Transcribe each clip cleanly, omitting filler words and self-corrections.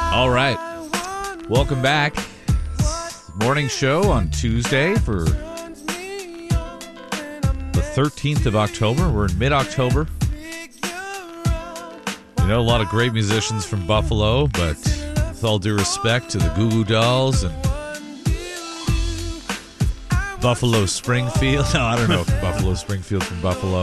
All right. Welcome back. Morning show on Tuesday for the 13th of October. We're in mid-October. You know, a lot of great musicians from Buffalo, but with all due respect to the Goo Goo Dolls and Buffalo Springfield. No, I don't know if Buffalo Springfield from Buffalo.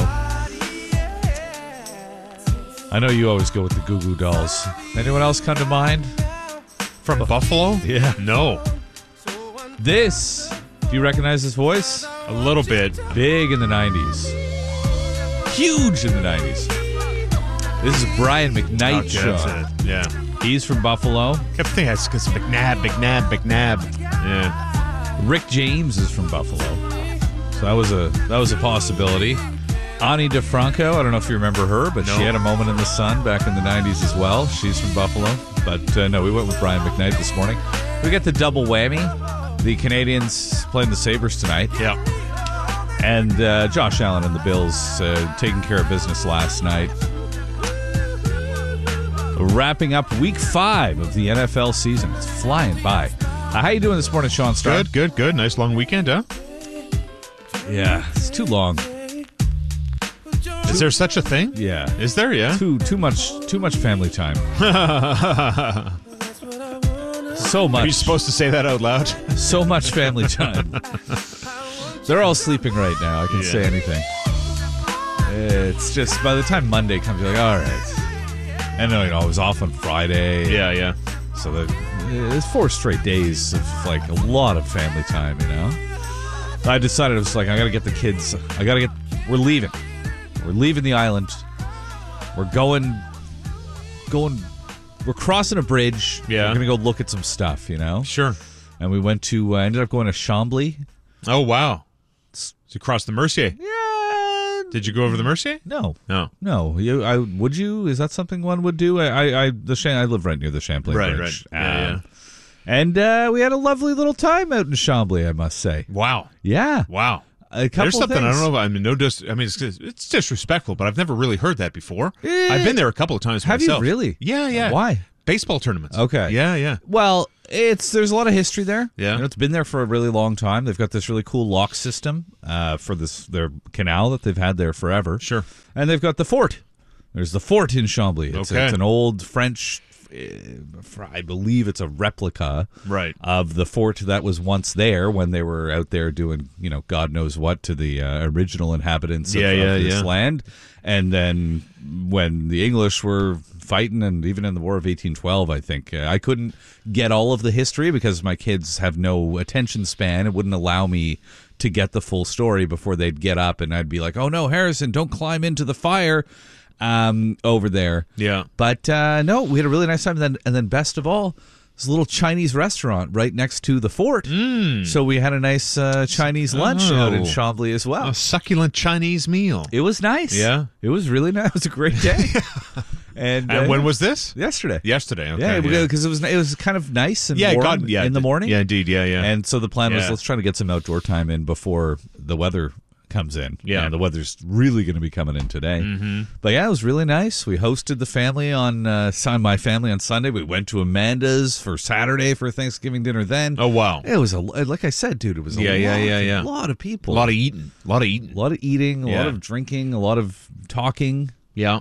I know you always go with the Goo Goo Dolls. Anyone else come to mind? From Buffalo? Yeah. No. This, do you recognize this voice? A little bit. Big in the 90s. Huge in the 90s. This is Brian McKnight. Okay, that's it. Yeah. He's from Buffalo. Kept thinking it's because McNabb. Yeah. Rick James is from Buffalo. So that was a possibility. Ani DeFranco, I don't know if you remember her, but she had a moment in the sun back in the 90s as well. She's from Buffalo. But no, we went with Brian McKnight this morning. We got the double whammy. The Canadians playing the Sabres tonight. Yeah. And Josh Allen and the Bills taking care of business last night. Wrapping up week 5 of the NFL season. It's flying by. How you doing this morning, Sean Starr? Good. Nice long weekend, huh? Yeah, it's too long. Is there such a thing? Yeah. Is there? Yeah. Too much family time. So much. Are you supposed to say that out loud? So much family time. They're all sleeping right now. I can say anything. It's just by the time Monday comes, you're like, all right. And then, I was off on Friday. Yeah. So there's 4 straight days of like a lot of family time, I decided, I was like, I got to get the kids. We're leaving. We're leaving the island. We're going. We're crossing a bridge. Yeah. We're going to go look at some stuff, Sure. And we went to, ended up going to Chambly. Oh, wow. So you crossed the Mercier. Yeah. Did you go over the Mercier? No. No. Would you? Is that something one would do? I live right near the Champlain Bridge. Right. Yeah. And we had a lovely little time out in Chambly, I must say. Wow. Yeah. Wow. A couple There's something things. I don't know. It's disrespectful, but I've never really heard that before. I've been there a couple of times Have myself. you really? Yeah. Why? Baseball tournaments. Okay. Yeah. Well, there's a lot of history there. Yeah. It's been there for a really long time. They've got this really cool lock system for their canal that they've had there forever. Sure. And they've got the fort. There's the fort in Chambly. It's an old French, I believe it's a replica of the fort that was once there when they were out there doing, God knows what to the original inhabitants of this land. And then when the English were fighting, and even in the War of 1812, I think, I couldn't get all of the history because my kids have no attention span. It wouldn't allow me to get the full story before they'd get up, and I'd be like, oh no, Harrison, don't climb into the fire over there. Yeah. But no, we had a really nice time. And then best of all, there's a little Chinese restaurant right next to the fort. So we had a nice Chinese lunch out in Chambly as well. A succulent Chinese meal. It was nice. Yeah. It was really nice. It was a great day. And when was this? Yesterday. Yesterday. Okay. Yeah, because it was kind of nice and warm in the morning. Yeah, indeed. Yeah. And so the plan was, let's try to get some outdoor time in before the weather comes in. Yeah. And the weather's really going to be coming in today. Mm-hmm. But yeah, it was really nice. We hosted the family my family on Sunday. We went to Amanda's for Saturday for Thanksgiving dinner then. Oh, wow. It was, like I said, dude, it was a lot of people. A lot of eating. A lot of eating, a lot of drinking, a lot of talking. Yeah.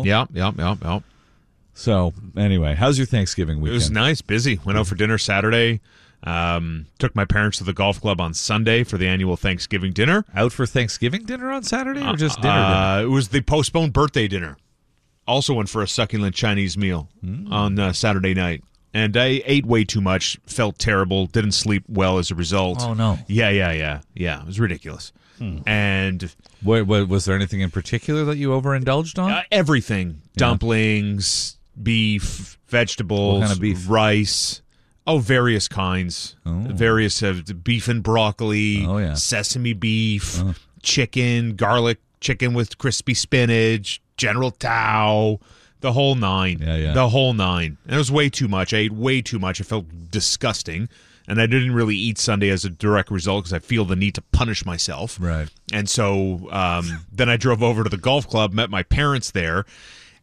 Yeah. So, anyway, how's your Thanksgiving weekend? It was nice, busy. Went out for dinner Saturday. Took my parents to the golf club on Sunday for the annual Thanksgiving dinner. Out for Thanksgiving dinner on Saturday or just dinner? It was the postponed birthday dinner. Also went for a succulent Chinese meal on Saturday night. And I ate way too much, felt terrible, didn't sleep well as a result. Oh, no. Yeah. It was ridiculous. And was there anything in particular that you overindulged on? Everything. Dumplings, beef, vegetables, what kind of beef? Rice. Oh, various kinds. Various beef and broccoli, sesame beef, chicken, garlic chicken with crispy spinach, General Tao, the whole nine. Yeah. The whole nine. And it was way too much. I ate way too much. I felt disgusting. And I didn't really eat Sunday as a direct result because I feel the need to punish myself. Right. And so then I drove over to the golf club, met my parents there.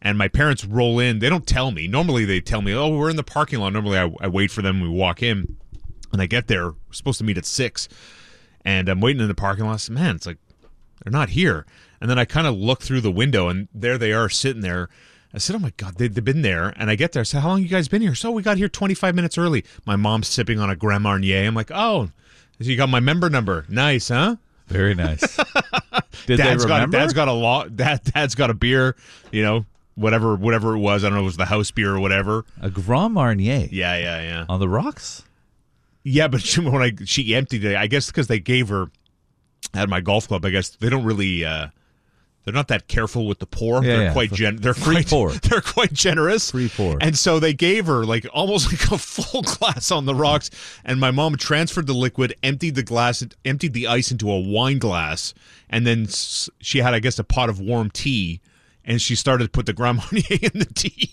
And my parents roll in. They don't tell me. Normally they tell me, oh, we're in the parking lot. Normally I wait for them. We walk in. And I get there. We're supposed to meet at 6. And I'm waiting in the parking lot. I said, man, it's like, they're not here. And then I kind of look through the window, and there they are sitting there. I said, oh, my God, they've been there. And I get there. I said, how long you guys been here? So we got here 25 minutes early. My mom's sipping on a Grand Marnier. I'm like, oh, so you got my member number. Nice, huh? Very nice. Did Dad's they remember? Dad's got a beer, whatever it was. I don't know if it was the house beer or whatever. A Grand Marnier. Yeah. On the rocks? Yeah, but she emptied it, I guess because they gave her at my golf club. I guess they don't really. They're not that careful with the pour. They're quite pour. They're quite generous. Free pour. And so they gave her almost like a full glass on the rocks. And my mom transferred the liquid, emptied the ice into a wine glass, and then she had, I guess, a pot of warm tea, and she started to put the Grand Marnier in the tea.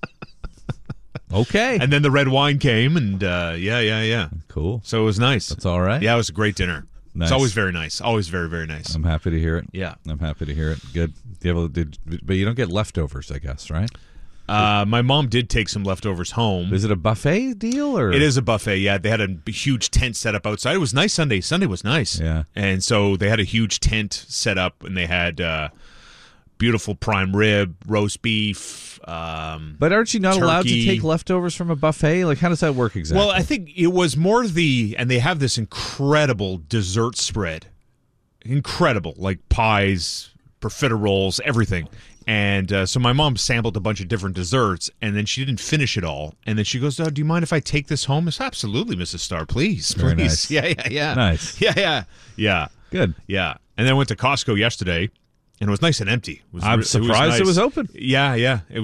Okay. And then the red wine came, and yeah. Cool. So it was nice. That's all right. Yeah, it was a great dinner. Nice. It's always very nice. Always very, very nice. I'm happy to hear it. Yeah. I'm happy to hear it. Good. But you don't get leftovers, I guess, right? My mom did take some leftovers home. Is it a buffet deal? Or It is a buffet, yeah. They had a huge tent set up outside. It was nice Sunday. Sunday was nice. Yeah. And so they had a huge tent set up, and they had beautiful prime rib, roast beef. But aren't you not allowed to take leftovers from a buffet? Like, how does that work exactly? Well, I think it was more and they have this incredible dessert spread. Incredible. Like pies, profiteroles, everything. And so my mom sampled a bunch of different desserts, and then she didn't finish it all. And then she goes, "Oh, do you mind if I take this home?" I said, "Absolutely, Mrs. Starr, please." Very please. Nice. Yeah. Nice. Yeah. Good. Yeah. And then I went to Costco yesterday, and it was nice and empty. I'm surprised it was open. Yeah. It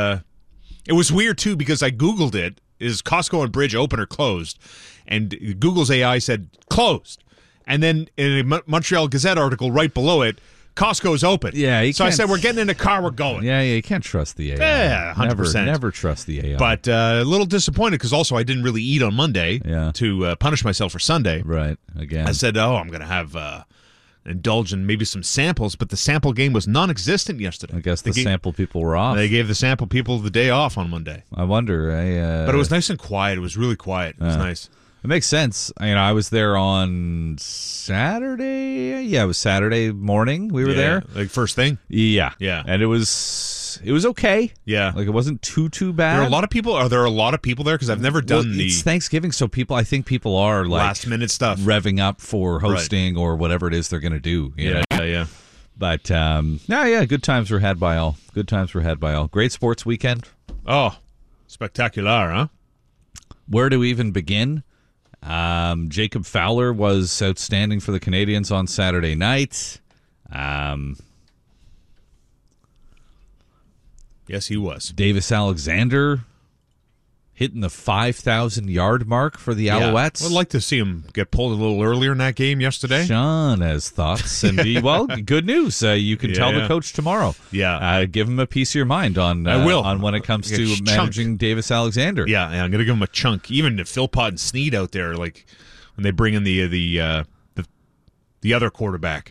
was weird, too, because I Googled it. Is Costco and Bridge open or closed? And Google's AI said closed. And then in a Montreal Gazette article right below it, Costco's open. Yeah. So I said, we're getting in the car, we're going. Yeah, you can't trust the AI. Yeah, 100%. Never trust the AI. But a little disappointed because also I didn't really eat on Monday to punish myself for Sunday. Right. Again. I said, I'm going to have indulge in maybe some samples, but the sample game was non-existent yesterday. I guess the sample people were off. They gave the sample people the day off on Monday. I wonder. But it was nice and quiet. It was really quiet. It was nice. It makes sense. I was there on Saturday. Yeah, it was Saturday morning. We were there. Like first thing? Yeah. Yeah. And it was okay. Yeah. Like it wasn't too bad. There are a lot of people. Are there a lot of people there? Because I've never done it's Thanksgiving, so I think people are like last minute stuff, revving up for hosting or whatever it is they're going to do. Yeah. But good times were had by all. Great sports weekend. Oh, spectacular, huh? Where to even begin? Jacob Fowler was outstanding for the Canadians on Saturday night. Yes, he was. Davis Alexander hitting the 5,000-yard mark for the Alouettes. I'd like to see him get pulled a little earlier in that game yesterday. Sean has thoughts. And good news. You can tell the coach tomorrow. Yeah. Give him a piece of your mind on I will. on when it comes to managing Davis Alexander. Yeah, I'm going to give him a chunk. Even if Philpott and Snead out there, like when they bring in the other quarterback.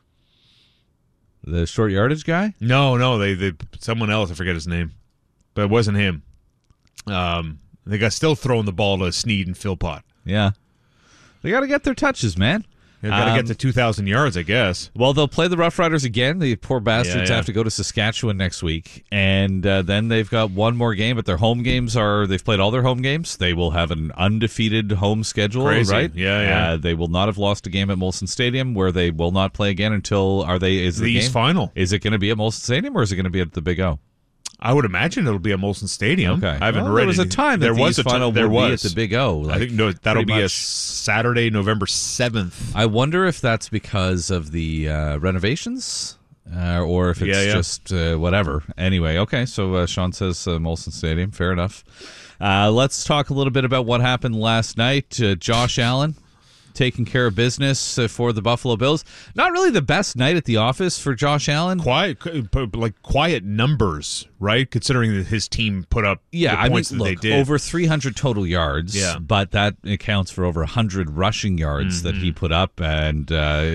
The short yardage guy? No, they someone else. I forget his name, but it wasn't him. They got still throwing the ball to Snead and Philpott. Yeah, they got to get their touches, man. They've got to get to 2,000 yards, I guess. Well, they'll play the Rough Riders again. The poor bastards have to go to Saskatchewan next week, and then they've got one more game. But their home games they've played all their home games. They will have an undefeated home schedule, Crazy. right? Yeah. They will not have lost a game at Molson Stadium, where they will not play again until the East final. Is it going to be at Molson Stadium, or is it going to be at the Big O? I would imagine it'll be at Molson Stadium. Okay. I haven't read. There was a time that the East final would be at the Big O. I think that'll be a Saturday, November 7th. I wonder if that's because of the renovations, or if it's just whatever. Anyway, okay. So Sean says Molson Stadium. Fair enough. Let's talk a little bit about what happened last night. Josh Allen taking care of business for the Buffalo Bills. Not really the best night at the office for Josh Allen. Quiet numbers, right? Considering that his team put up the points that they did. Over 300 total yards, but that accounts for over 100 rushing yards that he put up, and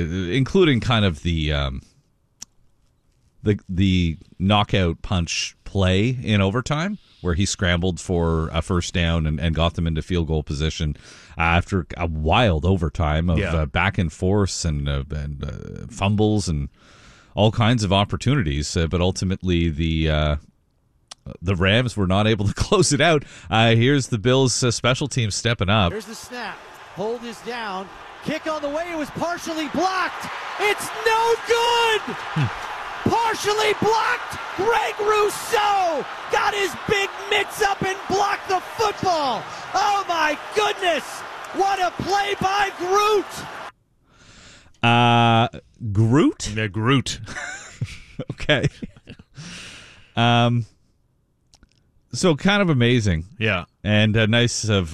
including kind of the knockout punch play in overtime where he scrambled for a first down and got them into field goal position after a wild overtime of back and forth and fumbles and all kinds of opportunities. But ultimately, the Rams were not able to close it out. Here's the Bills' special team stepping up. Here's the snap. Hold is down. Kick on the way. It was partially blocked. It's no good. Partially blocked. Greg Rousseau got his big mitts up and blocked the football. Oh, my goodness. What a play by Groot. Groot? Yeah, Groot. Okay. So kind of amazing. Yeah. And nice of,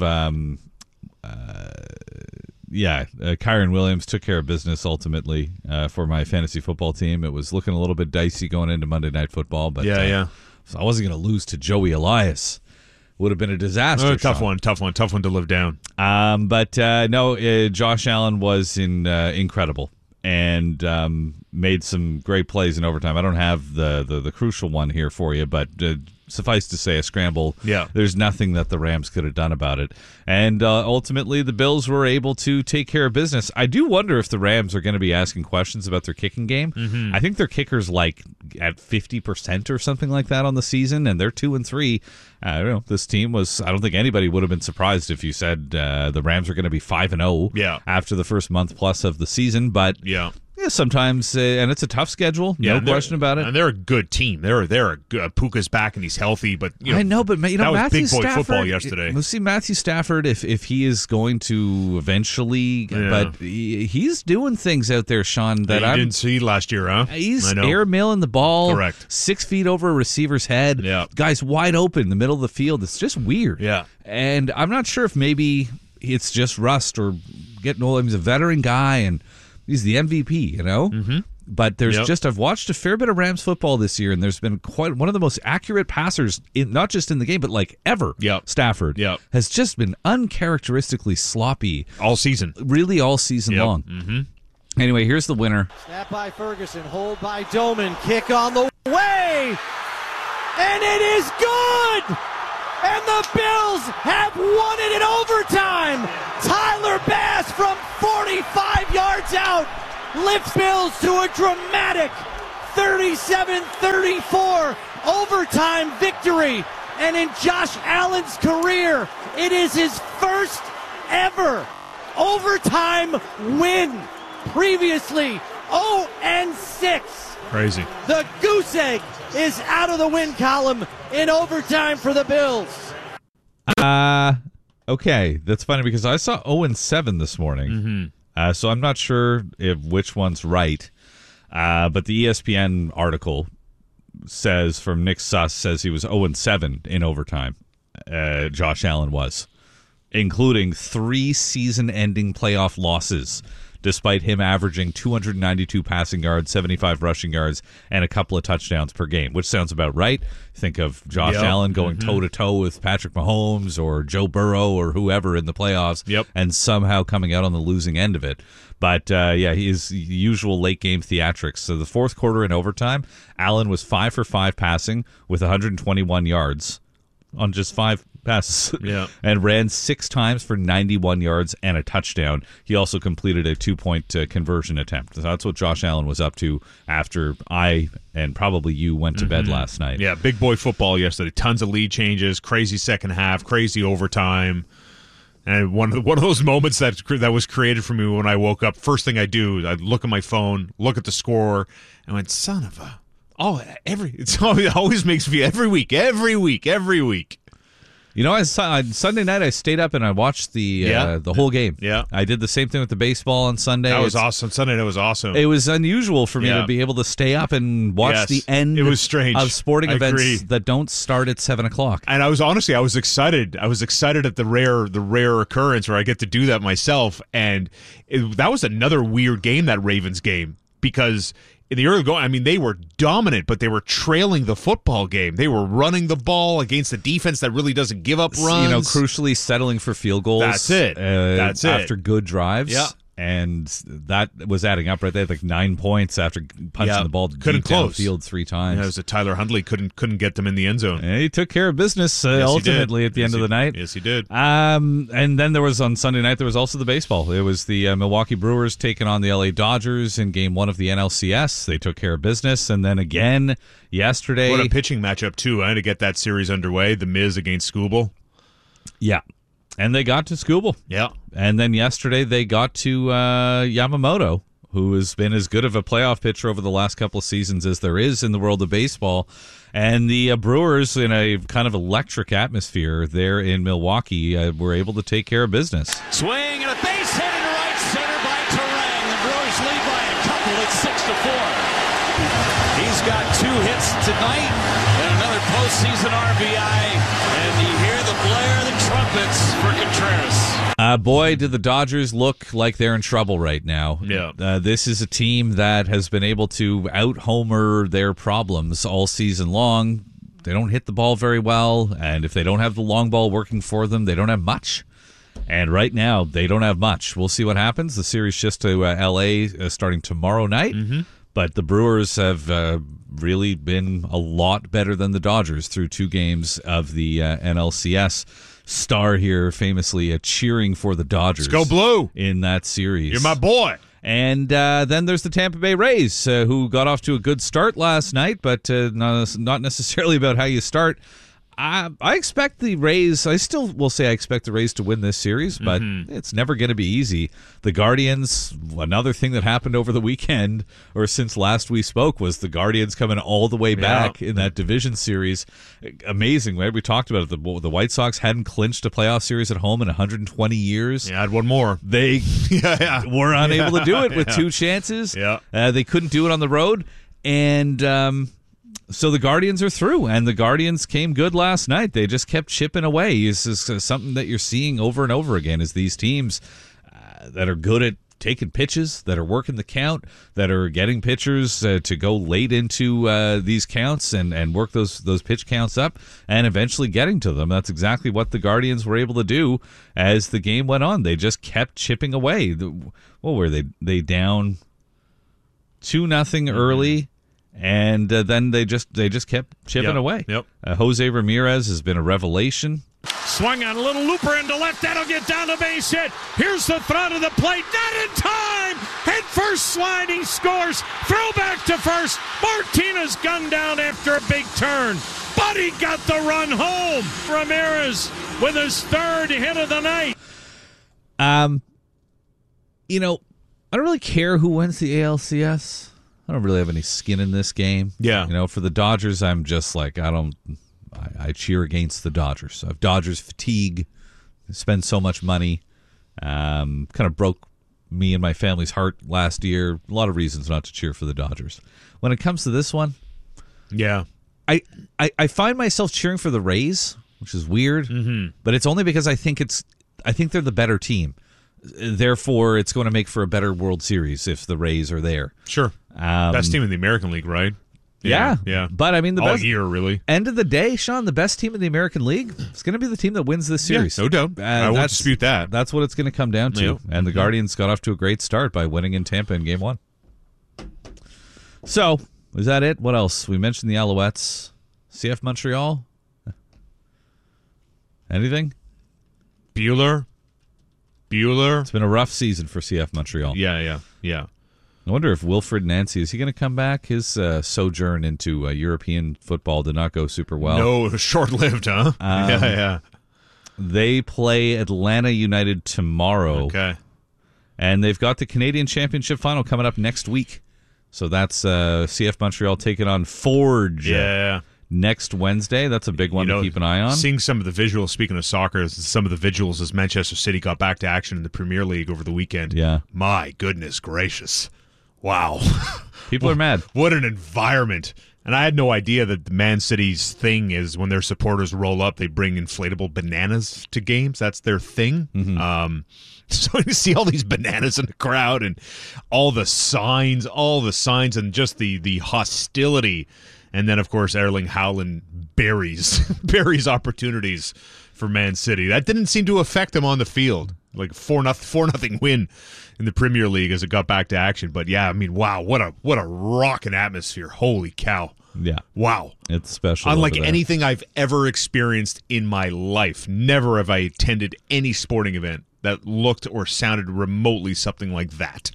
Kyron Williams took care of business ultimately for my fantasy football team. It was looking a little bit dicey going into Monday Night Football, but so I wasn't going to lose to Joey Elias. Would have been a disaster. Tough one to live down. But Josh Allen was incredible and made some great plays in overtime. I don't have the crucial one here for you, but suffice to say, a scramble. Yeah. There's nothing that the Rams could have done about it. And ultimately, the Bills were able to take care of business. I do wonder if the Rams are going to be asking questions about their kicking game. Mm-hmm. I think their kicker's like at 50% or something like that on the season, and they're 2-3. I don't know. This team was. I don't think anybody would have been surprised if you said the Rams are going to be 5-0 after the first month plus of the season. But sometimes, and it's a tough schedule, no question about it. And they're a good team. They're a good, Puka's back and he's healthy, but I know, but that Matthew was big boy Stafford, football yesterday. We'll see Matthew Stafford if he is going to eventually, but he's doing things out there, Sean, that I didn't see last year, huh? He's air milling the ball, correct, 6 feet over a receiver's head. Yeah, guy's wide open in the middle of the field. It's just weird. Yeah, and I'm not sure if maybe it's just rust or getting old. He's a veteran guy and he's the MVP, Mm-hmm. But there's I've watched a fair bit of Rams football this year, and there's been quite one of the most accurate passers, not just in the game, but like ever. Stafford has just been uncharacteristically sloppy all season. Really all season long. Mm-hmm. Anyway, here's the winner. Snap by Ferguson, hold by Doman, kick on the way, and it is good! And the Bills have won it in overtime! Tyler Bass from 45 yards out lifts Bills to a dramatic 37-34 overtime victory. And in Josh Allen's career, it is his first ever overtime win. Previously, 0-6. Crazy. The goose egg is out of the win column in overtime for the Bills. Okay, that's funny because I saw 0-7 this morning. Mm-hmm. So I'm not sure which one's right. But the ESPN article says, from Nick Suss, says he was 0-7 in overtime. Josh Allen was, including 3 season-ending playoff losses, despite him averaging 292 passing yards, 75 rushing yards, and a couple of touchdowns per game, which sounds about right. Think of Josh Allen going toe-to-toe with Patrick Mahomes or Joe Burrow or whoever in the playoffs, and somehow coming out on the losing end of it. But, his usual late-game theatrics. So the fourth quarter in overtime, Allen was 5 for 5 passing with 121 yards on just 5 passes, and ran 6 times for 91 yards and a touchdown. He also completed a 2-point conversion attempt. So that's what Josh Allen was up to after I and probably you went to bed last night. Yeah, big boy football yesterday. Tons of lead changes, crazy second half, crazy overtime. And one of those moments that was created for me when I woke up, first thing I do, I look at my phone, look at the score, and went, son of a... it always makes me every week. You know, Sunday night I stayed up and I watched the whole game. Yeah, I did the same thing with the baseball on Sunday. That was awesome. Sunday night was awesome. It was unusual for me to be able to stay up and watch the end. It was strange of sporting events that don't start at 7:00. And I was excited. I was excited at the rare occurrence where I get to do that myself. And that was another weird game, that Ravens game, because in the early going, I mean, they were dominant, but they were trailing the football game. They were running the ball against a defense that really doesn't give up runs. Crucially settling for field goals. That's it. After good drives. Yeah. And that was adding up, right? They had like 9 points after punching the ball deep downfield 3 times. Yeah, it was a Tyler Hundley couldn't get them in the end zone. And he took care of business ultimately at the end of the night. Yes, he did. And then there was on Sunday night, there was also the baseball. It was the Milwaukee Brewers taking on the LA Dodgers in Game 1 of the NLCS. They took care of business. And then again yesterday. What a pitching matchup, too, to get that series underway. The Miz against Skubal. Yeah. And they got to Skubal. Yeah. And then yesterday they got to Yamamoto, who has been as good of a playoff pitcher over the last couple of seasons as there is in the world of baseball. And the Brewers, in a kind of electric atmosphere there in Milwaukee, were able to take care of business. Swing and a base hit into right center by Turang. The Brewers lead by a couple. It's 6-4. He's got 2 hits tonight and another postseason RBI. And you hear the blare of the trumpets for Contreras. Boy, do the Dodgers look like they're in trouble right now. Yeah. This is a team that has been able to out-homer their problems all season long. They don't hit the ball very well, and if they don't have the long ball working for them, they don't have much. And right now, they don't have much. We'll see what happens. The series shifts to L.A. Starting tomorrow night. Mm-hmm. But the Brewers have really been a lot better than the Dodgers through 2 games of the NLCS. Star here famously cheering for the Dodgers. Let's go Blue! In that series. You're my boy! And then there's the Tampa Bay Rays, who got off to a good start last night, but not necessarily about how you start. I expect the Rays, I still will say I expect the Rays to win this series, but it's never going to be easy. The Guardians, another thing that happened over the weekend, or since last we spoke, was the Guardians coming all the way back in that division series. Amazing, right? We talked about it. The White Sox hadn't clinched a playoff series at home in 120 years. Yeah, I had one more. They were unable to do it with 2 chances. Yeah. They couldn't do it on the road, and so the Guardians are through, and the Guardians came good last night. They just kept chipping away. This is something that you're seeing over and over again is these teams that are good at taking pitches, that are working the count, that are getting pitchers to go late into these counts and work those pitch counts up and eventually getting to them. That's exactly what the Guardians were able to do as the game went on. They just kept chipping away. What were they? They down 2-0 early. And then they just kept chipping away. Yep. Jose Ramirez has been a revelation. Swung on a little looper into left. That'll get down the base hit. Here's the throw to the plate. Not in time. Head first slide. He scores. Throw back to first. Martinez gunned down after a big turn. But he got the run home. Ramirez with his 3rd hit of the night. I don't really care who wins the ALCS. I don't really have any skin in this game. Yeah. For the Dodgers, I'm just like, I cheer against the Dodgers. I have Dodgers fatigue. I spend so much money. Kind of broke me and my family's heart last year. A lot of reasons not to cheer for the Dodgers. When it comes to this one, I find myself cheering for the Rays, which is weird, but it's only because I think they're the better team. Therefore, it's going to make for a better World Series if the Rays are there. Sure. Best team in the American League, right? Yeah. But I mean, the all best year, really. End of the day, Sean, the best team in the American League is going to be the team that wins this series. Yeah, no doubt. I won't dispute that. That's what it's going to come down to. Yep. And the Guardians got off to a great start by winning in Tampa in Game 1. So, is that it? What else? We mentioned the Alouettes. CF Montreal? Anything? Bueller. It's been a rough season for CF Montreal. Yeah. I wonder if Wilfred Nancy, is he going to come back? His sojourn into European football did not go super well. No, it was short-lived, huh? Yeah. They play Atlanta United tomorrow. Okay. And they've got the Canadian Championship final coming up next week. So that's CF Montreal taking on Forge. Yeah. Next Wednesday. That's a big one to keep an eye on. Seeing some of the visuals, speaking of soccer, some of the visuals as Manchester City got back to action in the Premier League over the weekend. Yeah. My goodness gracious. Wow. People are mad. What an environment. And I had no idea that the Man City's thing is when their supporters roll up, they bring inflatable bananas to games. That's their thing. Mm-hmm. So you see all these bananas in the crowd and all the signs and just the hostility. And then, of course, Erling Haaland buries opportunities for Man City. That didn't seem to affect him on the field. like 4-0 win in the Premier League as it got back to action. But yeah, I mean, wow, what a rocking atmosphere! Holy cow! Yeah, wow, it's special. Unlike anything I've ever experienced in my life, never have I attended any sporting event that looked or sounded remotely something like that.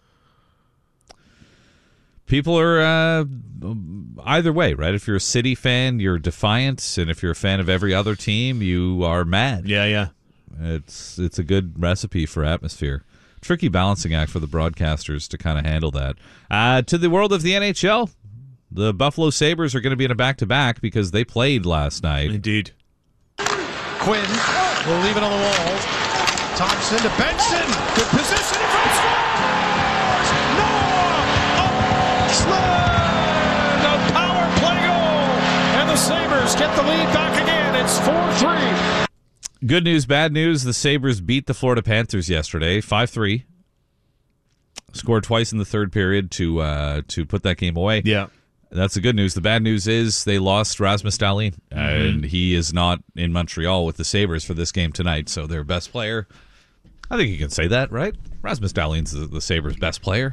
People are either way, right? If you're a City fan, you're defiant, and if you're a fan of every other team, you are mad. Yeah. It's a good recipe for atmosphere. Tricky balancing act for the broadcasters to kind of handle that. To the world of the NHL, the Buffalo Sabres are going to be in a back-to-back because they played last night. Indeed. Quinn will leave it on the wall. Thompson to Benson. Good position in front. Scores! Noah Sled! A power play goal! And the Sabres get the lead back again. It's 4-3. Good news, bad news. The Sabres beat the Florida Panthers yesterday, 5-3. Scored twice in the third period to put that game away. Yeah. That's the good news. The bad news is they lost Rasmus Dahlin, and he is not in Montreal with the Sabres for this game tonight. So their best player, I think you can say that, right? Rasmus Dahlin's the Sabres' best player.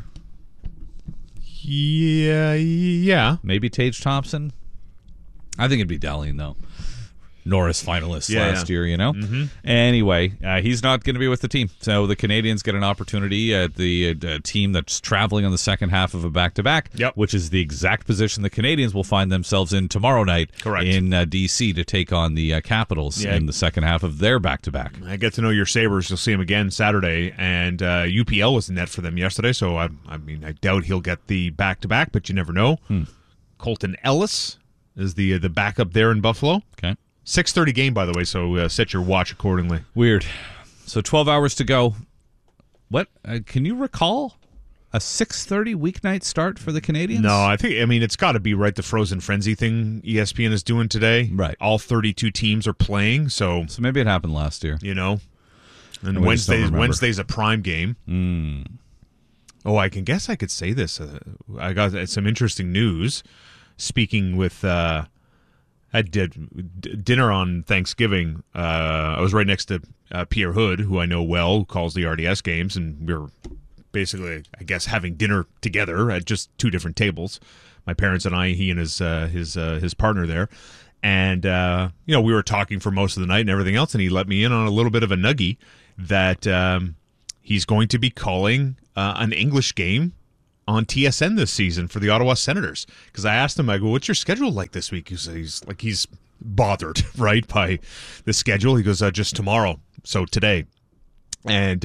Yeah. Maybe Tage Thompson. I think it'd be Dahlin, though. Norris finalist last year, you know? Mm-hmm. Anyway, he's not going to be with the team. So the Canadians get an opportunity at the team that's traveling on the second half of a back-to-back, which is the exact position the Canadians will find themselves in tomorrow night in D.C. to take on the Capitals in the second half of their back-to-back. I get to know your Sabres. You'll see him again Saturday, and UPL was the net for them yesterday, so I doubt he'll get the back-to-back, but you never know. Colton Ellis is the backup there in Buffalo. Okay. 6:30 game, by the way, so set your watch accordingly. Weird. So 12 hours to go. What? Can you recall a 6:30 weeknight start for the Canadians? No, it's got to be the Frozen Frenzy thing ESPN is doing today. Right. All 32 teams are playing, so maybe it happened last year. You know. And Wednesday's a prime game. Oh, I could say this. I got some interesting news. Speaking with... I did dinner on Thanksgiving. I was right next to Pierre Hood, who I know well, who calls the RDS games, and we were basically, I guess, having dinner together at just two different tables. My parents and I, he and his partner there, and we were talking for most of the night and everything else, and he let me in on a little bit of a nuggie that he's going to be calling an English game on TSN this season for the Ottawa Senators. Because I asked him, I go, what's your schedule like this week? He's bothered, right, by the schedule. He goes, just tomorrow, so today. And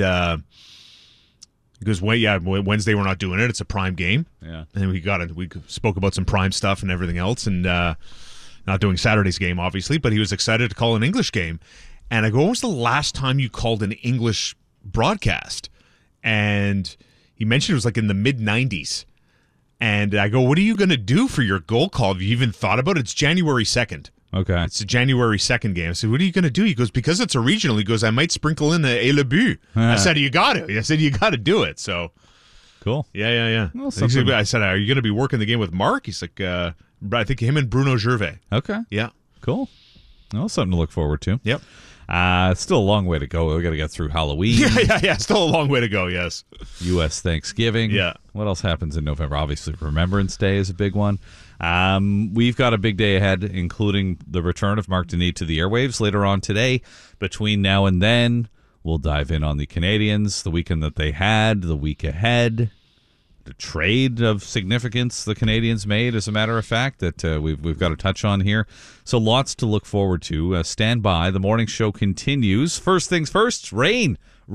he goes, Wednesday we're not doing it. It's a prime game. Yeah. And we spoke about some prime stuff and everything else, and not doing Saturday's game, obviously, but he was excited to call an English game. And I go, when was the last time you called an English broadcast? And... he mentioned it was in the mid-'90s. And I go, what are you going to do for your goal call? Have you even thought about it? It's January 2nd. Okay. It's a January 2nd game. I said, what are you going to do? He goes, because it's a regional. He goes, I might sprinkle in a Le But. I said, you got to. I said, you got to do it. So, cool. Yeah. Well, I said, are you going to be working the game with Mark? He's like, I think him and Bruno Gervais. Okay. Yeah. Cool. Well, something to look forward to. Yep. It's still a long way to go. We got to get through Halloween. Yeah. Still a long way to go. Yes. U.S. Thanksgiving. Yeah. What else happens in November? Obviously, Remembrance Day is a big one. We've got a big day ahead, including the return of Marc Denis to the airwaves later on today. Between now and then, we'll dive in on the Canadians, the weekend that they had, the week ahead, the trade of significance the Canadians made, as a matter of fact, that we've got to touch on here. So lots to look forward to. Stand by. The morning show continues. First things first, rain.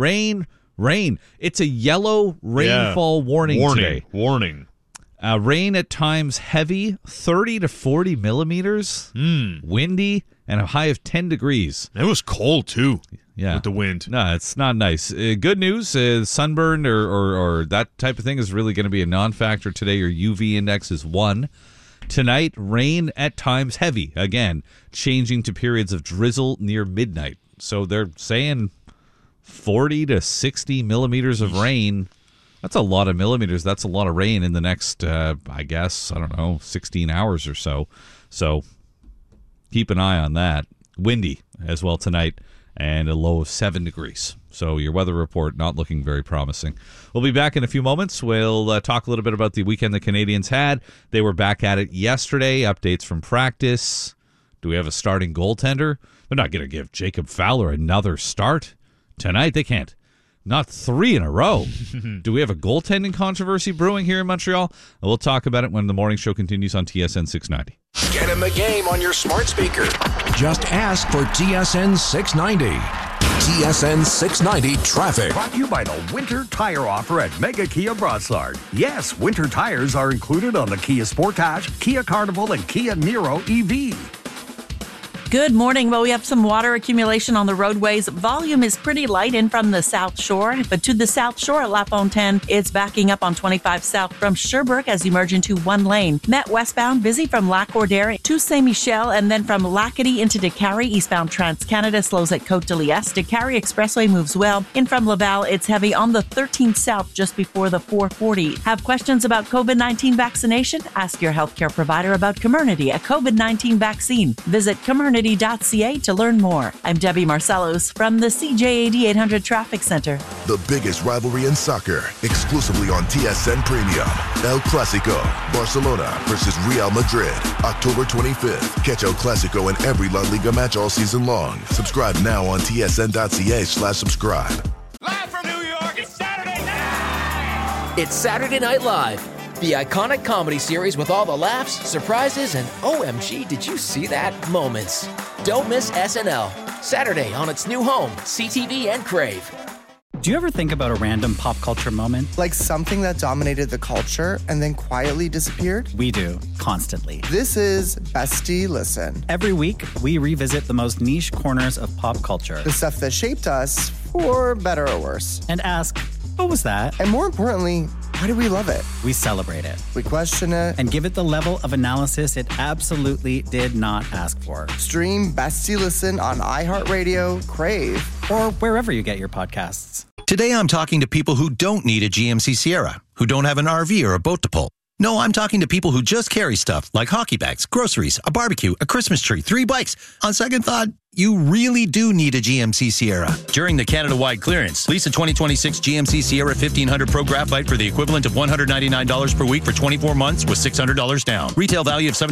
It's a yellow rainfall warning today. Warning. Rain at times heavy, 30 to 40 millimeters, windy, and a high of 10 degrees. It was cold, too. Yeah. With the wind. No, it's not nice. Good news, sunburn or that type of thing is really going to be a non-factor today. Your UV index is 1. Tonight, rain at times heavy. Again, changing to periods of drizzle near midnight. So they're saying 40 to 60 millimeters of rain. That's a lot of millimeters. That's a lot of rain in the next, 16 hours or so. So keep an eye on that. Windy as well tonight. and a low of 7 degrees. So your weather report not looking very promising. We'll be back in a few moments. We'll talk a little bit about the weekend the Canadians had. They were back at it yesterday. Updates from practice. Do we have a starting goaltender? They're not going to give Jacob Fowler another start tonight. They can't. Not 3 in a row. Do we have a goaltending controversy brewing here in Montreal? We'll talk about it when the morning show continues on TSN 690. Get in the game on your smart speaker. Just ask for TSN 690. TSN 690 Traffic. Brought to you by the Winter Tire Offer at Mega Kia Brossard. Yes, winter tires are included on the Kia Sportage, Kia Carnival, and Kia Niro EV. Good morning. Well, we have some water accumulation on the roadways. Volume is pretty light in from the South Shore, but to the South Shore at La Fontaine, it's backing up on 25 South from Sherbrooke as you merge into one lane. Met westbound, busy from Lac-Cordaire to Saint-Michel, and then from Lacadie into Décarie. Eastbound Trans-Canada slows at Côte-de-Liesse. Décarie Expressway moves well. In from Laval, it's heavy on the 13th South just before the 440. Have questions about COVID-19 vaccination? Ask your healthcare provider about Comirnaty, a COVID-19 vaccine. Visit Comirnaty.ca to learn more. I'm Debbie Marcellos from the CJAD 800 Traffic Center. The biggest rivalry in soccer, exclusively on TSN Premium. El Clásico, Barcelona versus Real Madrid, October 25th. Catch El Clásico in every La Liga match all season long. Subscribe now on tsn.ca/subscribe. Live from New York, it's Saturday night! It's Saturday Night Live. The iconic comedy series with all the laughs, surprises, and OMG, did you see that moments. Don't miss SNL. Saturday on its new home, CTV and Crave. Do you ever think about a random pop culture moment? Like something that dominated the culture and then quietly disappeared? We do, constantly. This is Bestie Listen. Every week, we revisit the most niche corners of pop culture. The stuff that shaped us, for better or worse. And ask, what was that? And more importantly, why do we love it? We celebrate it. We question it. And give it the level of analysis it absolutely did not ask for. Stream Bestie Listen on iHeartRadio, Crave, or wherever you get your podcasts. Today I'm talking to people who don't need a GMC Sierra, who don't have an RV or a boat to pull. No, I'm talking to people who just carry stuff like hockey bags, groceries, a barbecue, a Christmas tree, 3 bikes. On second thought, you really do need a GMC Sierra. During the Canada-wide clearance, lease a 2026 GMC Sierra 1500 Pro Graphite for the equivalent of $199 per week for 24 months with $600 down. Retail value of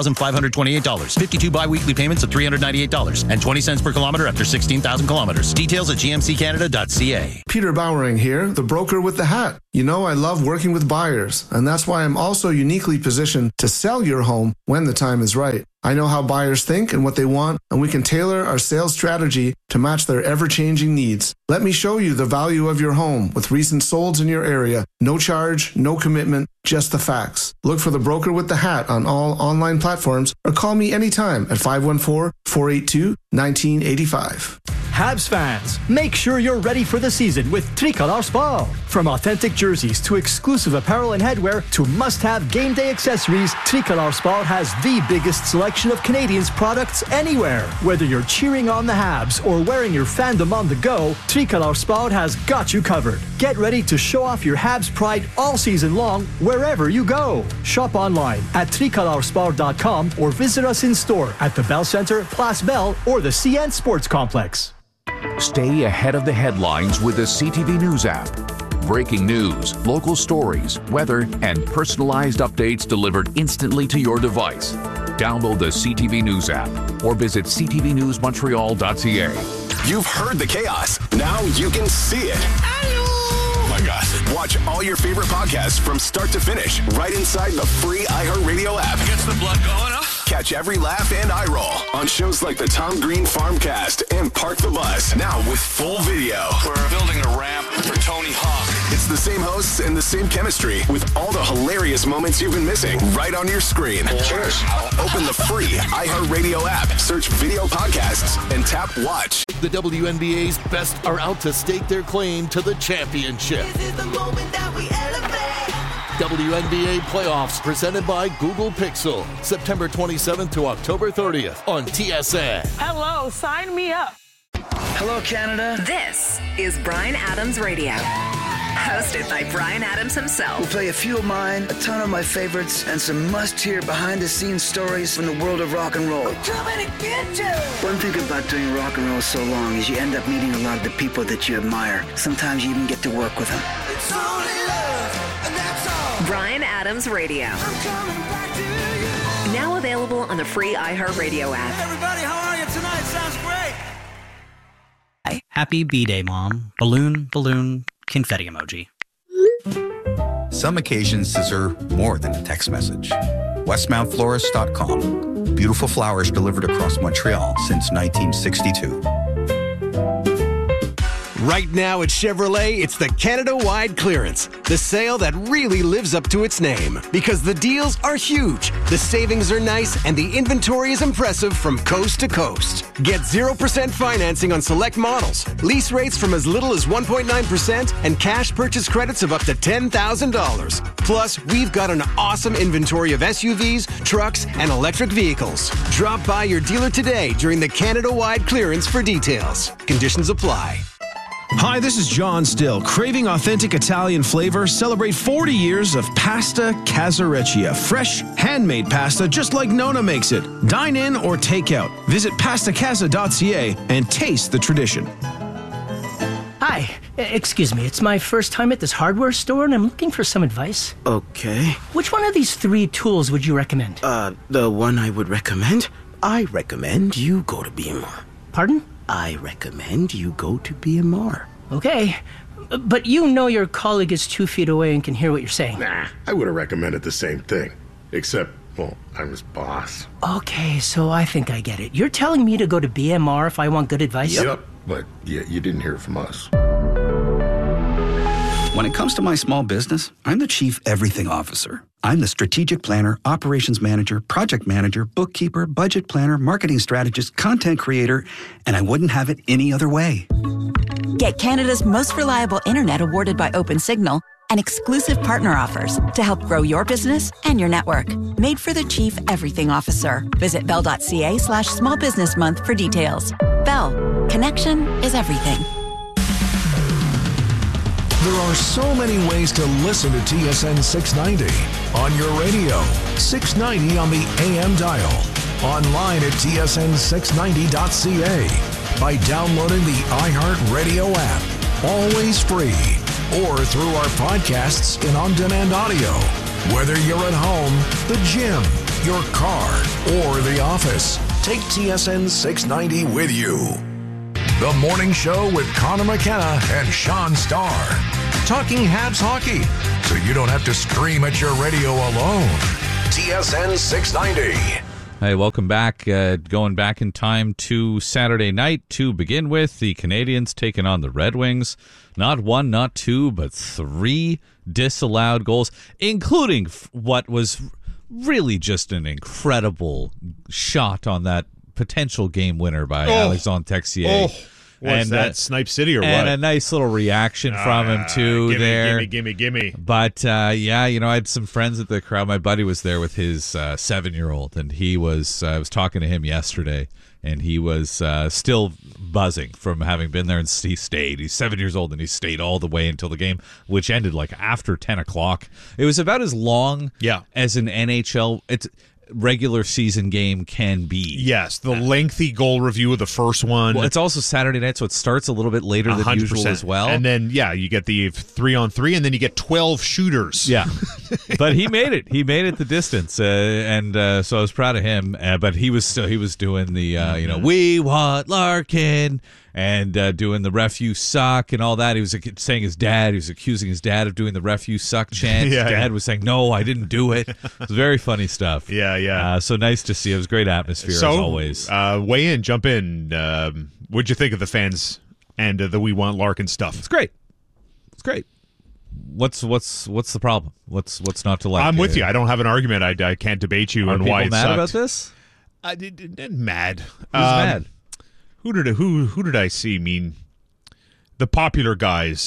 $74,528. 52 bi-weekly payments of $398 and 20 cents per kilometer after 16,000 kilometers. Details at gmccanada.ca. Peter Bowering here, the broker with the hat. You know I love working with buyers, and that's why I'm also uniquely positioned to sell your home when the time is right. I know how buyers think and what they want, and we can tailor our sales strategy to match their ever-changing needs. Let me show you the value of your home with recent solds in your area. No charge, no commitment, just the facts. Look for the broker with the hat on all online platforms or call me anytime at 514-482-1985. Habs fans, make sure you're ready for the season with Tricolor Sport. From authentic jerseys to exclusive apparel and headwear to must-have game day accessories, Tricolor Sport has the biggest selection of Canadians products anywhere. Whether you're cheering on the Habs or wearing your fandom on the go, Tricolor Sport has got you covered. Get ready to show off your Habs pride all season long wherever you go. Shop online at tricolorsport.com or visit us in store at the Bell Centre, Place Bell, or the CN Sports Complex. Stay ahead of the headlines with the CTV News app. Breaking news, local stories, weather, and personalized updates delivered instantly to your device. Download the CTV News app or visit ctvnewsmontreal.ca. You've heard the chaos. Now you can see it. Oh my gosh. Watch all your favorite podcasts from start to finish right inside the free iHeartRadio app. Gets the blood going, huh? Catch every laugh and eye roll on shows like the Tom Green Farmcast and Park the Bus. Now with full video. We're building a ramp for Tony Hawk. It's the same hosts and the same chemistry with all the hilarious moments you've been missing right on your screen. Cheers. Open the free iHeartRadio app, search video podcasts, and tap watch. The WNBA's best are out to stake their claim to the championship. This is the moment that we elevate. WNBA playoffs presented by Google Pixel. September 27th to October 30th on TSN. Hello, sign me up. Hello, Canada. This is Bryan Adams Radio. Hosted by Bryan Adams himself. We'll play a few of mine, a ton of my favorites, and some must-hear behind-the-scenes stories from the world of rock and roll. I'm coming to get you! One thing about doing rock and roll so long is you end up meeting a lot of the people that you admire. Sometimes you even get to work with them. It's only love, and that's all. Bryan Adams Radio. I'm coming back to you. Now available on the free iHeartRadio app. Everybody, how are you tonight? Sounds great. Happy B-Day, Mom. Balloon, confetti emoji. Some occasions deserve more than a text message. Westmountflorist.com. Beautiful flowers delivered across Montreal since 1962. Right now at Chevrolet, it's the Canada-wide clearance. The sale that really lives up to its name. Because the deals are huge, the savings are nice, and the inventory is impressive from coast to coast. Get 0% financing on select models, lease rates from as little as 1.9%, and cash purchase credits of up to $10,000. Plus, we've got an awesome inventory of SUVs, trucks, and electric vehicles. Drop by your dealer today during the Canada-wide clearance for details. Conditions apply. Hi, this is John Still. Craving authentic Italian flavor? Celebrate 40 years of Pasta Casareccia. Fresh, handmade pasta just like Nona makes it. Dine in or take out. Visit pastacasa.ca and taste the tradition. Hi, excuse me. It's my first time at this hardware store and I'm looking for some advice. Okay. Which one of these 3 tools would you recommend? The one I would recommend? I recommend you go to BMR. Pardon? I recommend you go to BMR. Okay, but you know your colleague is 2 feet away and can hear what you're saying. Nah, I would have recommended the same thing. Except, well, I'm his boss. Okay, so I think I get it. You're telling me to go to BMR if I want good advice? Yep, but you didn't hear it from us. When it comes to my small business, I'm the Chief Everything Officer. I'm the strategic planner, operations manager, project manager, bookkeeper, budget planner, marketing strategist, content creator, and I wouldn't have it any other way. Get Canada's most reliable internet awarded by OpenSignal and exclusive partner offers to help grow your business and your network. Made for the Chief Everything Officer. Visit bell.ca/small business month for details. Bell. Connection is everything. There are so many ways to listen to TSN 690. On your radio, 690 on the AM dial. Online at tsn690.ca. By downloading the iHeartRadio app. Always free. Or through our podcasts in on-demand audio. Whether you're at home, the gym, your car, or the office, take TSN 690 with you. The Morning Show with Connor McKenna and Sean Starr. Talking Habs hockey, so you don't have to scream at your radio alone. TSN 690. Hey, welcome back. Going back in time to Saturday night to begin with. The Canadiens taking on the Red Wings. Not 1, not 2, but 3 disallowed goals, including what was really just an incredible shot on that potential game winner by Alexandre Texier. Was that Snipe City or what? And a nice little reaction from him, too, there. Gimme. But, I had some friends at the crowd. My buddy was there with his 7-year-old, and I was talking to him yesterday, and he was still buzzing from having been there, and he stayed. He's 7 years old, and he stayed all the way until the game, which ended after 10 o'clock. It was about as long as an NHL regular season game can be. Yes, the lengthy goal review of the first one. Well, it's also Saturday night, so it starts a little bit later than usual as well. And then, you get the 3-on-3, and then you get 12 shooters. Yeah, but he made it. He made it the distance, and so I was proud of him. But he was doing the we want Larkin. And doing the ref you suck and all that. He was saying he was accusing his dad of doing the ref you suck chant. His dad was saying, no, I didn't do it. It was very funny stuff. Yeah. So nice to see. It was great atmosphere as always. Weigh in, jump in. What'd you think of the fans and the We Want Larkin stuff? It's great. What's the problem? What's not to like? I'm with you. I don't have an argument. I can't debate you on why it sucked. Mad about this? Mad. Who's mad? Who did I see? I mean, the popular guys,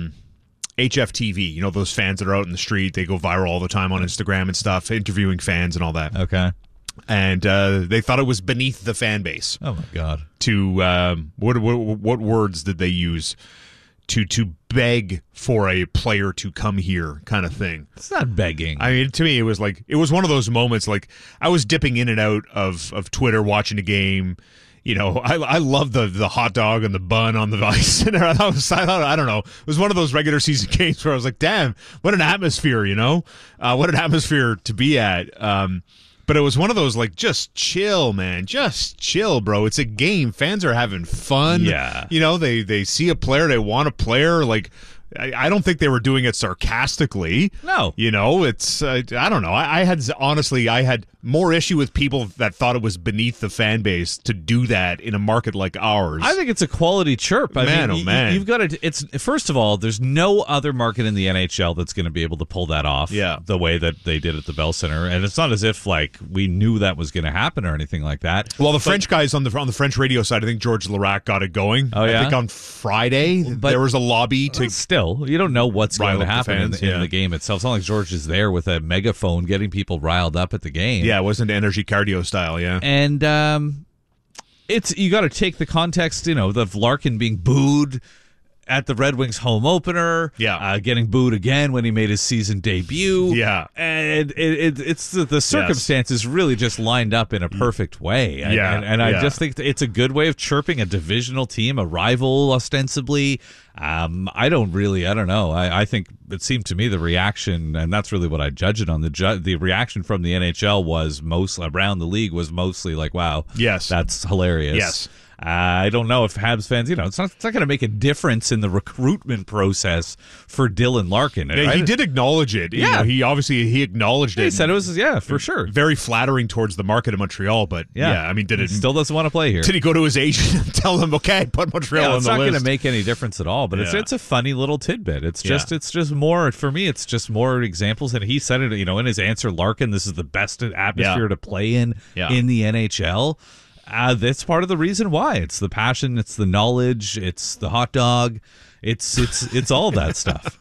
HFTV, those fans that are out in the street, they go viral all the time on Instagram and stuff, interviewing fans and all that. Okay. And they thought it was beneath the fan base. Oh, my God. To, what words did they use? to beg for a player to come here kind of thing. It's not begging. I mean, to me, it was one of those moments. Like, I was dipping in and out of Twitter watching a game. You know, I love the hot dog and the bun on the ice. And I don't know. It was one of those regular season games where I was like, damn, what an atmosphere, you know? What an atmosphere to be at. But it was one of those, like, just chill, man. Just chill, bro. It's a game. Fans are having fun. Yeah. You know, they see a player, they want a player. Like, I don't think they were doing it sarcastically. No. You know, it's, I don't know. I had more issue with people that thought it was beneath the fan base to do that in a market like ours. I think it's a quality chirp. Man. You've got to, it's, first of all, there's no other market in the NHL that's going to be able to pull that off the way that they did at the Bell Center. And it's not as if, like, we knew that was going to happen or anything like that. Well, the French guys on the French radio side, I think George Larac got it going. Oh, yeah? I think on Friday, there was a lobby to... Still, you don't know what's going to happen in the game itself. It's not like George is there with a megaphone getting people riled up at the game. Yeah, it wasn't energy cardio style, yeah. And it's, you got to take the context, you know, of Larkin being booed at the Red Wings home opener, getting booed again when he made his season debut, and it's the circumstances really just lined up in a perfect way, and I just think it's a good way of chirping a divisional team, a rival ostensibly. I don't know. I think it seemed to me the reaction, and that's really what I judge it on. The reaction from the NHL was mostly around the league was mostly like, "Wow, yes, that's hilarious." Yes. I don't know if Habs fans, you know, it's not going to make a difference in the recruitment process for Dylan Larkin. Yeah, he did acknowledge it. Yeah. You know, he acknowledged it. He said it was, for sure. Very flattering towards the market in Montreal, but I mean, he still doesn't want to play here. Did he go to his agent and tell him, okay, put Montreal on the list? It's not going to make any difference at all, but it's a funny little tidbit. It's just more, for me, it's just more examples. And he said it, you know, in his answer, Larkin, this is the best atmosphere to play in the NHL. That's part of the reason why. It's the passion, it's the knowledge, it's the hot dog, it's all that stuff.